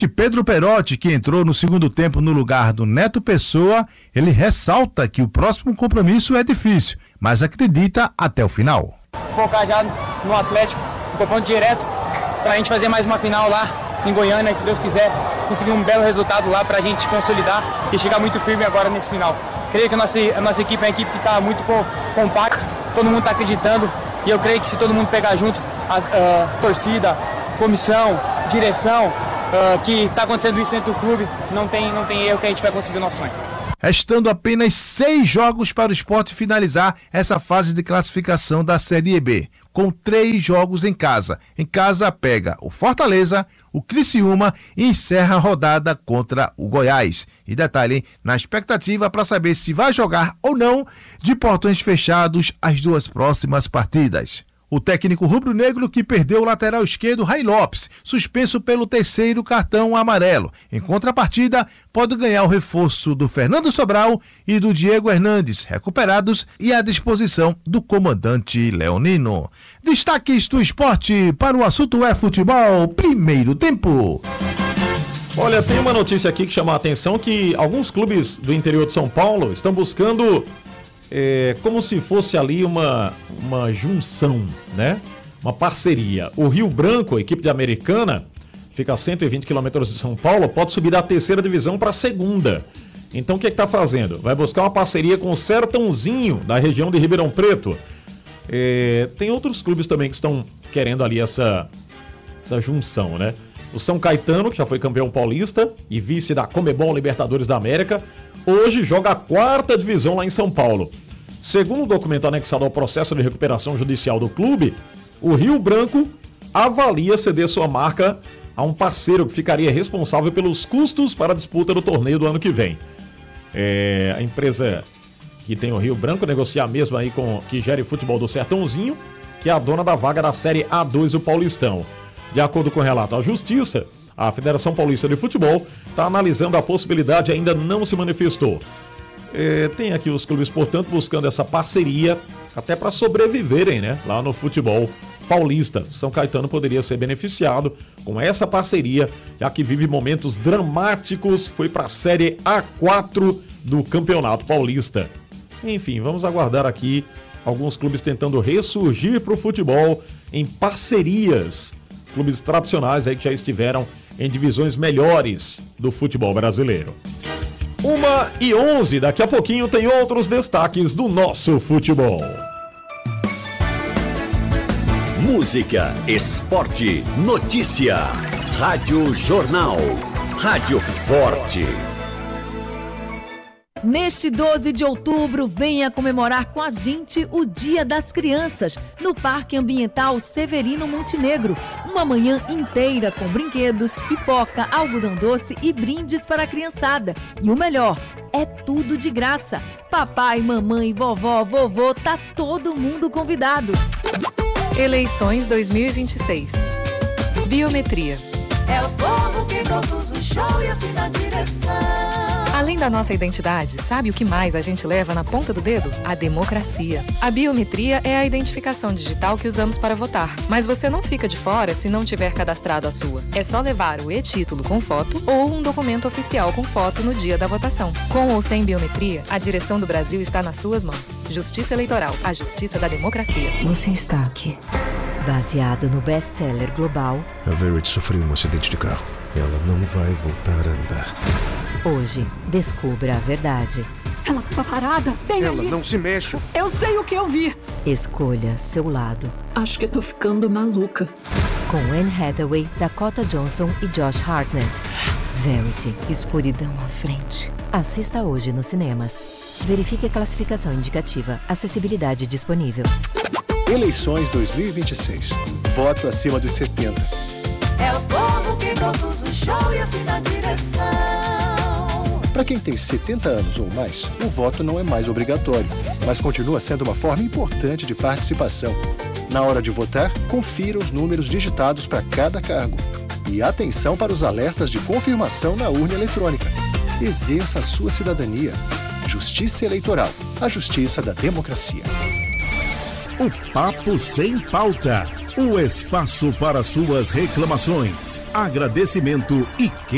De Pedro Perotti, que entrou no segundo tempo no lugar do Neto Pessoa, ele ressalta que o próximo compromisso é difícil, mas acredita até o final. Focar já no Atlético, no confronto direto, para a gente fazer mais uma final lá em Goiânia, se Deus quiser, conseguir um belo resultado lá para a gente consolidar e chegar muito firme agora nesse final. Creio que a nossa equipe é uma equipe que está muito compacta, todo mundo está acreditando e eu creio que se todo mundo pegar junto, a torcida, comissão, direção, que está acontecendo isso dentro do clube, não tem erro que a gente vai conseguir o nosso sonho. Restando apenas 6 jogos para o Sport finalizar essa fase de classificação da Série B, com 3 jogos em casa. Em casa pega o Fortaleza, o Criciúma e encerra a rodada contra o Goiás. E detalhe, hein? Na expectativa para saber se vai jogar ou não de portões fechados as 2 próximas partidas. O técnico rubro-negro que perdeu o lateral esquerdo, Ray Lopes, suspenso pelo 3º cartão amarelo. Em contrapartida, pode ganhar o reforço do Fernando Sobral e do Diego Hernandes, recuperados e à disposição do comandante Leonino. Destaques do esporte para o assunto é futebol, primeiro tempo. Olha, tem uma notícia aqui que chama a atenção que alguns clubes do interior de São Paulo estão buscando como se fosse ali uma junção, né? Uma parceria. O Rio Branco, a equipe de Americana, fica a 120 quilômetros de São Paulo, pode subir da 3ª divisão para a 2ª. Então o que está fazendo? Vai buscar uma parceria com o Sertãozinho, da região de Ribeirão Preto. Tem outros clubes também que estão querendo ali essa junção, né? O São Caetano, que já foi campeão paulista e vice da Conmebol Libertadores da América, hoje joga a 4ª divisão lá em São Paulo. Segundo o documento anexado ao processo de recuperação judicial do clube, o Rio Branco avalia ceder sua marca a um parceiro que ficaria responsável pelos custos para a disputa do torneio do ano que vem. A empresa que tem o Rio Branco negocia a mesma aí que gere futebol do Sertãozinho, que é a dona da vaga da Série A2 do Paulistão. De acordo com o relato da Justiça, a Federação Paulista de Futebol está analisando a possibilidade e ainda não se manifestou. Tem aqui os clubes, portanto, buscando essa parceria até para sobreviverem, né, lá no futebol paulista. São Caetano poderia ser beneficiado com essa parceria, já que vive momentos dramáticos, foi para a Série A4 do Campeonato Paulista. Enfim, vamos aguardar aqui alguns clubes tentando ressurgir para o futebol em parcerias. Clubes tradicionais aí que já estiveram em divisões melhores do futebol brasileiro. 1h11, daqui a pouquinho tem outros destaques do nosso futebol. Música, esporte, notícia. Rádio Jornal. Rádio Forte. Neste 12 de outubro, venha comemorar com a gente o Dia das Crianças, no Parque Ambiental Severino Montenegro. Uma manhã inteira com brinquedos, pipoca, algodão doce e brindes para a criançada. E o melhor, é tudo de graça. Papai, mamãe, vovó, vovô, tá todo mundo convidado. Eleições 2026. Biometria. É o povo que produz o show e assim na direção. Além da nossa identidade, sabe o que mais a gente leva na ponta do dedo? A democracia. A biometria é a identificação digital que usamos para votar. Mas você não fica de fora se não tiver cadastrado a sua. É só levar o e-título com foto ou um documento oficial com foto no dia da votação. Com ou sem biometria, a direção do Brasil está nas suas mãos. Justiça Eleitoral, a justiça da democracia. Você está aqui. Baseado no best-seller global, A Verity sofreu um acidente de carro. Ela não vai voltar a andar. Hoje, descubra a verdade. Ela estava parada, bem Ela ali. não se mexe. Eu sei o que eu vi. Escolha seu lado. Acho que eu tô ficando maluca. Com Anne Hathaway, Dakota Johnson e Josh Hartnett. Verity, escuridão à frente. Assista hoje nos cinemas. Verifique a classificação indicativa. Acessibilidade disponível. Eleições 2026. Voto acima dos 70. É o povo que produz o show e assim na direção. Para quem tem 70 anos ou mais, o voto não é mais obrigatório, mas continua sendo uma forma importante de participação. Na hora de votar, confira os números digitados para cada cargo. E atenção para os alertas de confirmação na urna eletrônica. Exerça a sua cidadania. Justiça Eleitoral, a justiça da democracia. O Papo Sem Pauta, o espaço para suas reclamações, agradecimento e